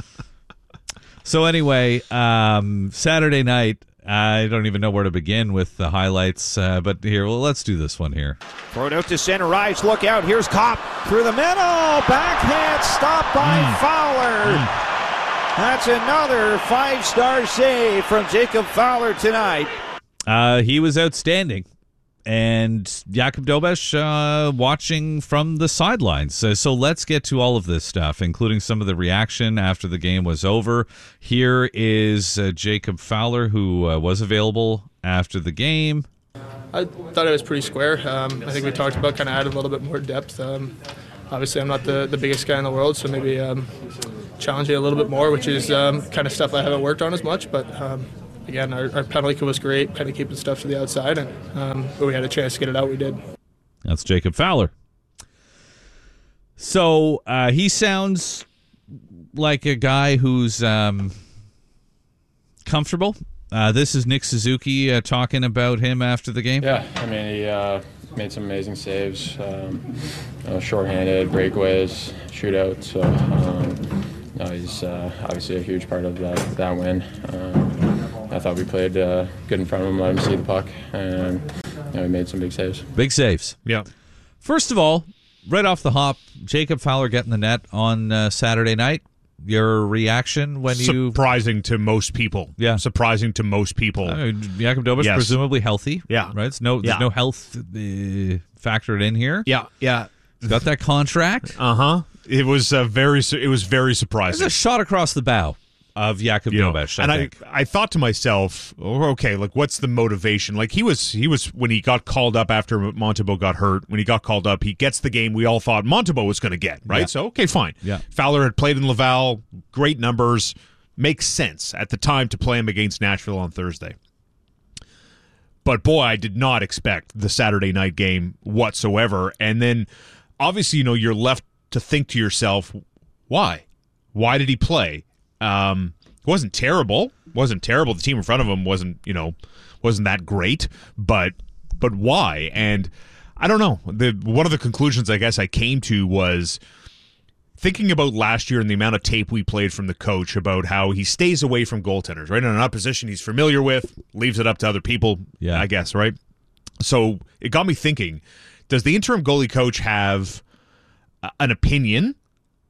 So anyway, Saturday night, I don't even know where to begin with the highlights, but here, let's do this one here. Throw it out to center ice, look out, here's Kopp through the middle, backhand stop by Fowler. That's another 5-star save from Jacob Fowler tonight. He was outstanding. And Jakub Dobeš watching from the sidelines. So let's get to all of this stuff, including some of the reaction after the game was over. Here is Jacob Fowler, who was available after the game. I thought it was pretty square. I think we talked about kind of adding a little bit more depth. Obviously, I'm not the biggest guy in the world, so maybe challenging a little bit more, which is kind of stuff I haven't worked on as much, but... Again, our penalty kill was great, kind of keeping stuff to the outside, and when we had a chance to get it out, we did. That's Jacob Fowler. So he sounds like a guy who's comfortable. This is Nick Suzuki talking about him after the game. Yeah, I mean, he made some amazing saves, shorthanded, breakaways, shootouts. So he's obviously a huge part of that win. I thought we played good in front of him, let him see the puck, and we made some big saves. Big saves. Yeah. First of all, right off the hop, Jacob Fowler getting the net on Saturday night. Your reaction when you... Surprising to most people. Yeah. Surprising to most people. Jakub Dobeš presumably healthy. Yeah. Right? There's no health factored in here. Yeah. Yeah. He's got that contract. Uh-huh. It was very surprising. There's a shot across the bow of Jakub Dobeš, and I thought to myself, okay, like, what's the motivation? Like, he was when he got called up after Montembeault got hurt, when he got called up, he gets the game we all thought Montembeault was going to get, right? Yeah. So, okay, fine. Yeah. Fowler had played in Laval, great numbers, makes sense at the time to play him against Nashville on Thursday. But, boy, I did not expect the Saturday night game whatsoever. And then, obviously, you're left to think to yourself, why? Why did he play? Wasn't terrible. The team in front of him wasn't that great, but why? And I don't know. One of the conclusions I guess I came to was thinking about last year and the amount of tape we played from the coach about how he stays away from goaltenders, right? In an opposition he's familiar with, leaves it up to other people, I guess, right? So it got me thinking, does the interim goalie coach have an opinion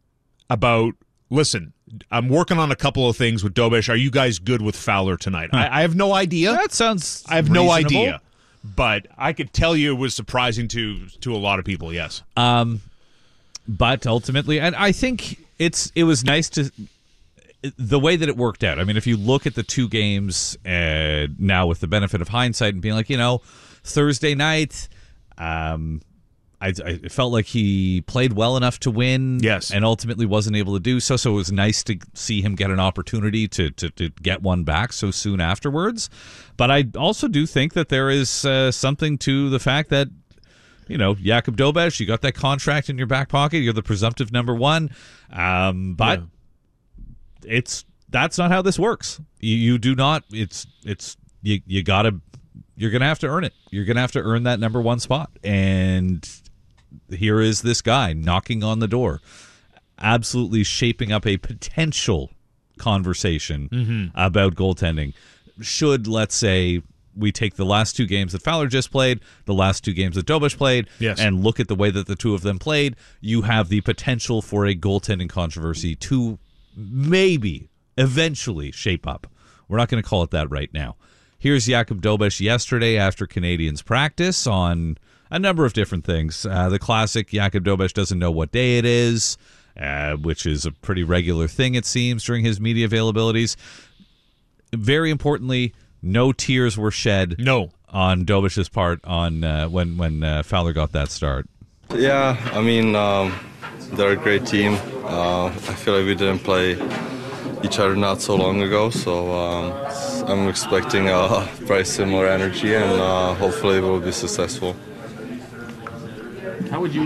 about, listen, I'm working on a couple of things with Dobish. Are you guys good with Fowler tonight? I have no idea. That sounds I have reasonable. no idea. But I could tell you it was surprising to a lot of people, yes. But ultimately, and I think it was nice to the way that it worked out. I mean, if you look at the two games now with the benefit of hindsight and being like, Thursday night, I felt like he played well enough to win, yes, and ultimately wasn't able to do so. So it was nice to see him get an opportunity to get one back so soon afterwards. But I also do think that there is something to the fact that, Jakub Dobeš, you got that contract in your back pocket. You're the presumptive number one. But that's not how this works. You do not. You gotta. You're gonna have to earn it. You're gonna have to earn that number one spot. And here is this guy knocking on the door, absolutely shaping up a potential conversation about goaltending. Should, let's say, we take the last two games that Fowler just played, the last two games that Dobeš played, and look at the way that the two of them played, you have the potential for a goaltending controversy to maybe eventually shape up. We're not going to call it that right now. Here's Jakub Dobeš yesterday after Canadiens practice on a number of different things. The classic Jakub Dobeš doesn't know what day it is, which is a pretty regular thing, it seems, during his media availabilities. Very importantly, no tears were shed on Dobeš's part on when Fowler got that start. Yeah, I mean, they're a great team. I feel like we didn't play each other not so long ago, so I'm expecting a very similar energy, and hopefully we'll be successful. How did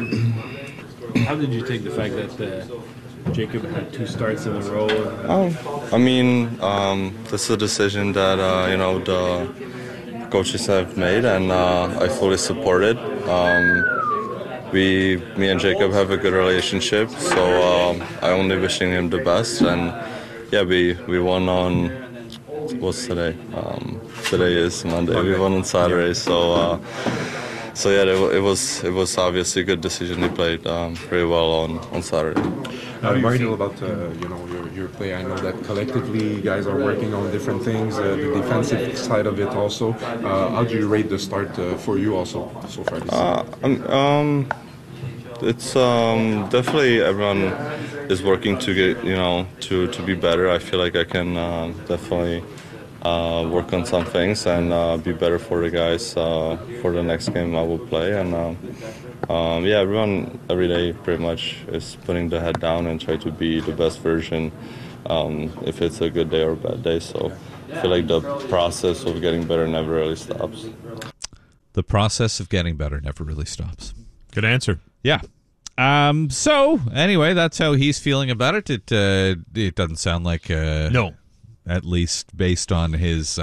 you take the fact that Jacob had two starts in a row? I mean, this is a decision that the coaches have made, and I fully support it. Me and Jacob have a good relationship, so I only wishing him the best. And yeah, we won on what's today? Today is Monday. We won on Saturday, so yeah, it was obviously a good decision. He played very well on Saturday. How do you feel about your play? I know that collectively you guys are working on different things, the defensive side of it also. How do you rate the start for you also so far this season? It's definitely everyone is working to get to be better. I feel like I can definitely work on some things and be better for the guys for the next game I will play. And yeah, everyone every day pretty much is putting the head down and try to be the best version if it's a good day or a bad day. So I feel like the process of getting better never really stops. The process of getting better never really stops. Good answer. Yeah. So anyway, that's how he's feeling about it. It doesn't sound like no, at least based on his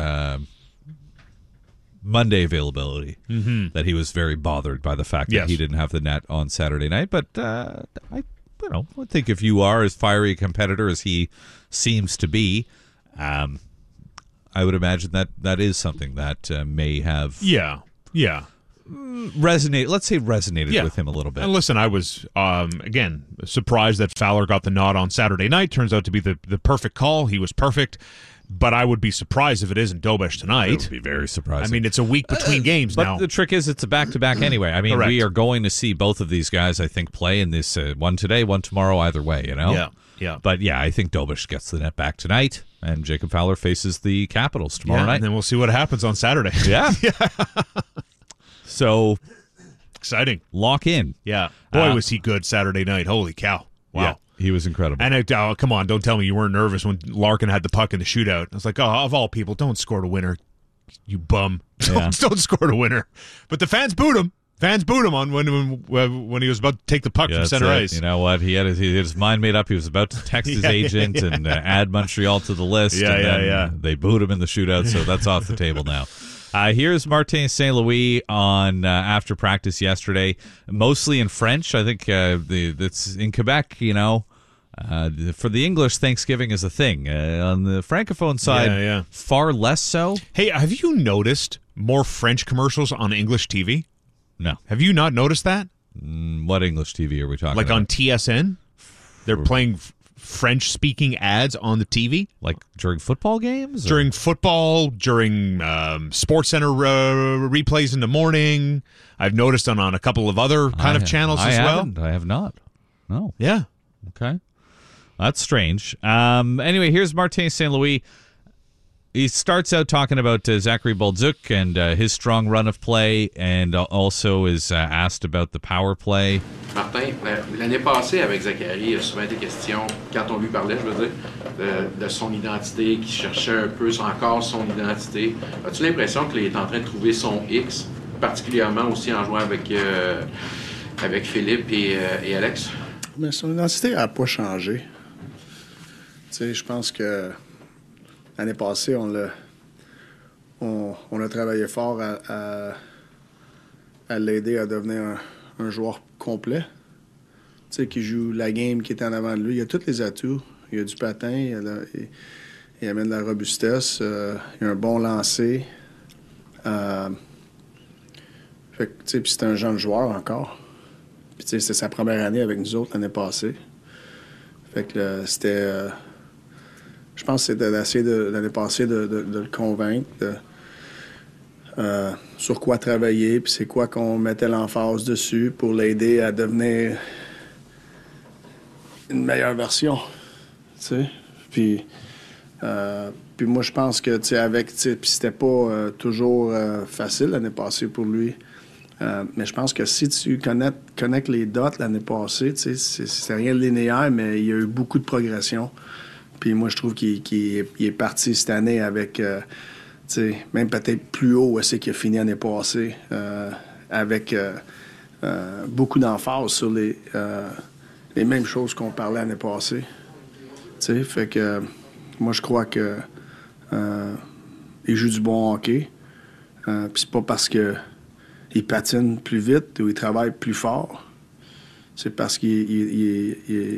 Monday availability, that he was very bothered by the fact that he didn't have the net on Saturday night. But I think if you are as fiery a competitor as he seems to be, I would imagine that is something that may have resonated with him a little bit. And listen, I was again surprised that Fowler got the nod on Saturday night. Turns out to be the perfect call. He was perfect. But I would be surprised if it isn't Dobeš tonight. It would be very surprising. I mean, it's a week between games now. But the trick is it's a back-to-back anyway. I mean, Correct. We are going to see both of these guys, I think, play in this one today, one tomorrow, either way, Yeah. But yeah, I think Dobeš gets the net back tonight, and Jacob Fowler faces the Capitals tomorrow night. And then we'll see what happens on Saturday. Yeah. So exciting. Lock in. Yeah. Boy, was he good Saturday night. Holy cow. Wow. Yeah, he was incredible. And come on, don't tell me you weren't nervous when Larkin had the puck in the shootout. I was like, of all people, don't score the winner, you bum. Don't score the winner. But the fans booed him. Fans booed him on when he was about to take the puck from center ice. You know what? He had his mind made up. He was about to text his agent and add Montreal to the list. Yeah. They booed him in the shootout, so that's off the table now. Here's Martin St. Louis on after practice yesterday, mostly in French. I think it's in Quebec, for the English, Thanksgiving is a thing. On the Francophone side, far less so. Hey, have you noticed more French commercials on English TV? No. Have you not noticed that? What English TV are we talking about? Like on TSN? They're playing French-speaking ads on the TV. Like during football games? During football, during SportsCenter replays in the morning. I've noticed on a couple of other channels as well. I have not. No. Yeah. Okay. That's strange. Anyway, here's Martin St. Louis. He starts out talking about Zachary Bolduc and his strong run of play, and also is asked about the power play. Martin, l'année passée avec Zachary, il y a souvent été question, quand on lui parlait, je veux dire, de son identité, qu'il cherchait un peu encore son identité. As-tu l'impression qu'il est en train de trouver son X, particulièrement aussi en jouant avec Philippe et Alex? Mais son identité n'a pas changé. Tu sais, je pense que l'année passée, on a travaillé fort à l'aider à devenir un joueur complet. Tu sais, qui joue la game qui est en avant de lui. Il a tous les atouts. Il a du patin, il amène de la robustesse, il a un bon lancer. Fait que, tu sais, puis c'est un jeune joueur encore. Puis, tu sais, c'était sa première année avec nous autres l'année passée. Fait que c'était... je pense que c'était d'essayer l'année passée de le convaincre sur quoi travailler, puis c'est quoi qu'on mettait l'emphase dessus pour l'aider à devenir une meilleure version, tu sais. Puis moi, je pense que, tu sais, puis c'était pas toujours facile l'année passée pour lui. Mais je pense que si tu connectes les dots l'année passée, tu sais, c'est rien de linéaire, mais il y a eu beaucoup de progression. Puis moi, je trouve qu'il est parti cette année avec, tu sais, même peut-être plus haut où c'est qu'il a fini l'année passée, avec beaucoup d'emphase sur les mêmes choses qu'on parlait l'année passée. Tu sais, fait que moi, je crois que il joue du bon hockey. Puis c'est pas parce que il patine plus vite ou il travaille plus fort. C'est parce qu'il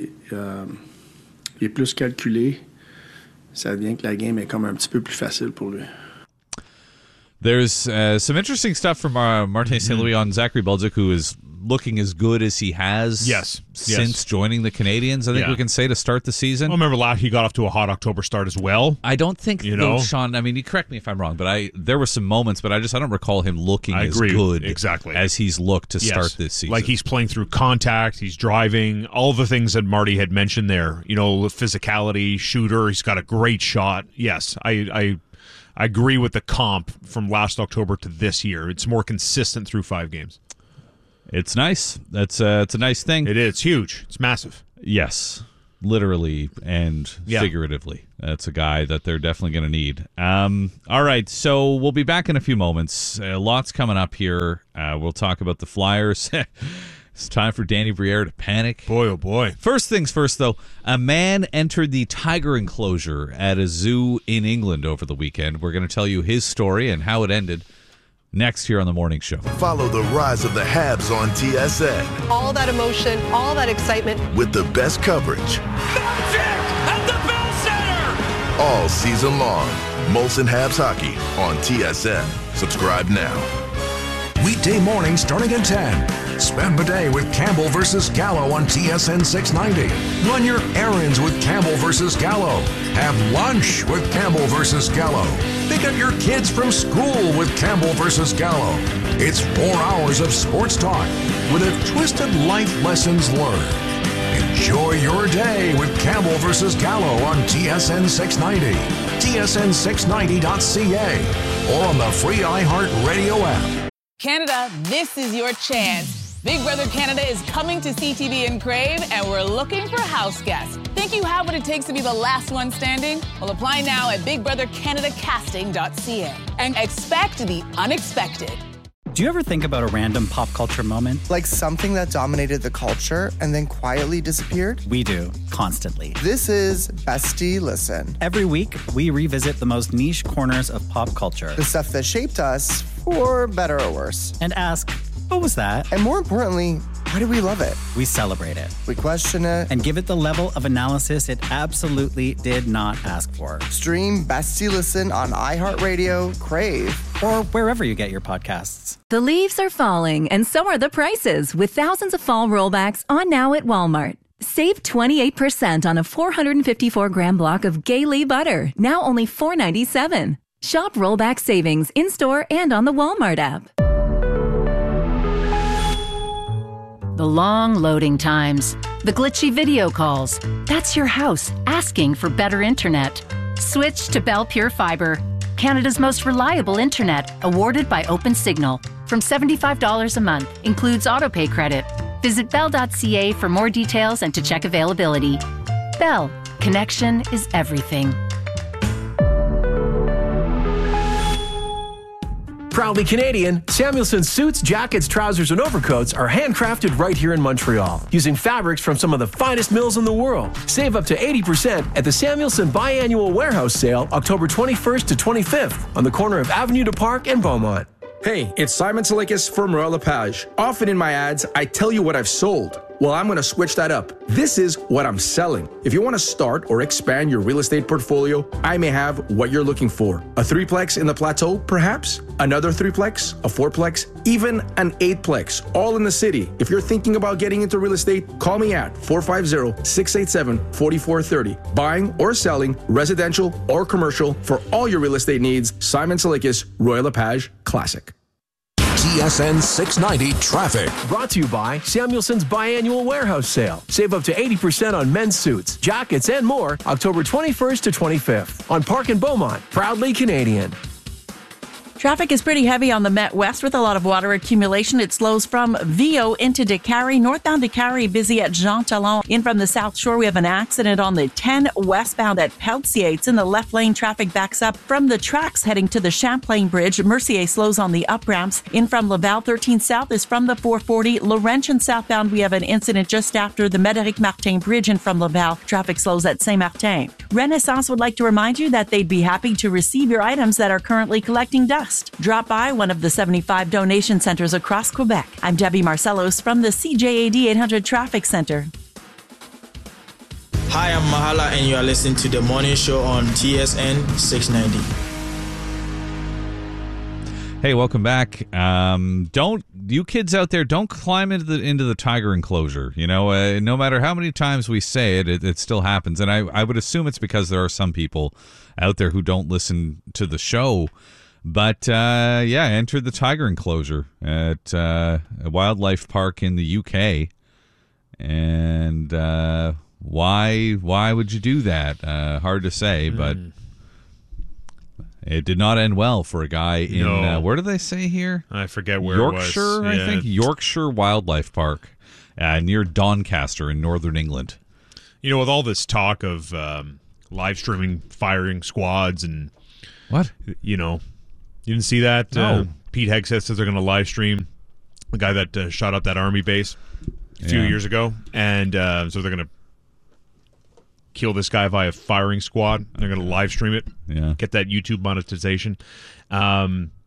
est plus calculé. Ça devient que la game est comme un petit peu plus facile pour lui. There's some interesting stuff from Martin St. Louis on Zachary Bolduc, who is looking as good as he has since joining the Canadiens, I think we can say, to start the season. Well, remember, he got off to a hot October start as well. I don't think, Sean, I mean, you correct me if I'm wrong, but there were some moments, but I don't recall him looking as good as he's looked to start this season. Like he's playing through contact, he's driving, all the things that Marty had mentioned there. You know, physicality, shooter, he's got a great shot. Yes, I agree with the comp from last October to this year. It's more consistent through 5 games. It's nice. It's a nice thing. It is. It's huge. It's massive. Yes, literally and figuratively. That's a guy that they're definitely going to need. All right, so we'll be back in a few moments. Lots coming up here. We'll talk about the Flyers. It's time for Danny Briere to panic. Boy, oh boy. First things first, though. A man entered the tiger enclosure at a zoo in England over the weekend. We're going to tell you his story and how it ended next here on The Morning Show. Follow the rise of the Habs on TSN. All that emotion, all that excitement. With the best coverage. Magic at the Bell Center! All season long. Molson Habs Hockey on TSN. Subscribe now. Weekday morning starting at 10. Spend the day with Campbell vs. Gallo on TSN 690. Run your errands with Campbell vs. Gallo. Have lunch with Campbell vs. Gallo. Pick up your kids from school with Campbell vs. Gallo. It's 4 hours of sports talk with a twisted life lessons learned. Enjoy your day with Campbell vs. Gallo on TSN 690, tsn690.ca, or on the free iHeartRadio app. Canada, this is your chance. Big Brother Canada is coming to CTV and Crave, and we're looking for house guests. Think you have what it takes to be the last one standing? Well, apply now at bigbrothercanadacasting.ca and expect the unexpected. Do you ever think about a random pop culture moment? Like something that dominated the culture and then quietly disappeared? We do, constantly. This is Bestie Listen. Every week, we revisit the most niche corners of pop culture. The stuff that shaped us, for better or worse. And ask, what was that? And more importantly, why do we love it? We celebrate it. We question it. And give it the level of analysis it absolutely did not ask for. Stream Bestie Listen on iHeartRadio, Crave, or wherever you get your podcasts. The leaves are falling, and so are the prices, with thousands of fall rollbacks on now at Walmart. Save 28% on a 454-gram block of Gay-Lee butter, now only $4.97. Shop rollback savings in-store and on the Walmart app. The long loading times, the glitchy video calls. That's your house asking for better internet. Switch to Bell Pure Fiber, Canada's most reliable internet, awarded by Opensignal. From $75 a month, includes autopay credit. Visit bell.ca for more details and to check availability. Bell, connection is everything. Proudly Canadian, Samuelson suits, jackets, trousers, and overcoats are handcrafted right here in Montreal, using fabrics from some of the finest mills in the world. Save up to 80% at the Samuelson Biannual Warehouse Sale, October 21st to 25th, on the corner of Avenue du Parc and Beaumont. Hey, it's Simon Salikis from Royal LePage. Often in my ads, I tell you what I've sold. Well, I'm going to switch that up. This is what I'm selling. If you want to start or expand your real estate portfolio, I may have what you're looking for. A 3-plex in the Plateau, perhaps? Another 3-plex? A 4-plex? Even an 8-plex, all in the city. If you're thinking about getting into real estate, call me at 450-687-4430. Buying or selling, residential or commercial, for all your real estate needs, Simon Salikis, Royal LePage Classic. TSN 690 Traffic. Brought to you by Samuelson's Biannual Warehouse Sale. Save up to 80% on men's suits, jackets, and more, October 21st to 25th on Park and Beaumont. Proudly Canadian. Traffic is pretty heavy on the Met West with a lot of water accumulation. It slows from Viau into Décarie. Northbound Décarie busy at Jean Talon. In from the South Shore, we have an accident on the 10 westbound at Peltier. It's in the left lane. Traffic backs up from the tracks heading to the Champlain Bridge. Mercier slows on the up ramps. In from Laval, 13 South is from the 440. Laurentian southbound, we have an incident just after the Médéric Martin Bridge. In from Laval, traffic slows at Saint-Martin. Renaissance would like to remind you that they'd be happy to receive your items that are currently collecting dust. Drop by one of the 75 donation centers across Quebec. I'm Debbie Marcellos from the CJAD 800 Traffic Center. Hi, I'm Mahala, and you are listening to the morning show on TSN 690. Hey, welcome back. Don't you kids out there, don't climb into the tiger enclosure. You know, no matter how many times we say it, it still happens. And I would assume it's because there are some people out there who don't listen to the show. But, enter the tiger enclosure at a wildlife park in the UK. And why would you do that? Hard to say, but it did not end well for a guy in, where do they say here? I forget where Yorkshire, it was. I think. Yorkshire Wildlife Park near Doncaster in northern England. You know, with all this talk of live streaming firing squads and... What? You know... You didn't see that? No. Pete Hegseth says they're going to live stream the guy that shot up that army base a few years ago. And so they're going to kill this guy via firing squad. They're going to live stream it. Yeah. Get that YouTube monetization.